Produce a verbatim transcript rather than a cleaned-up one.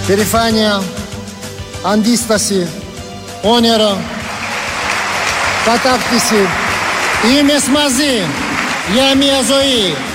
περηφάνεια, αντίσταση, όνειρο, κατάκτηση. Είμαι μαζί για μια ζωή.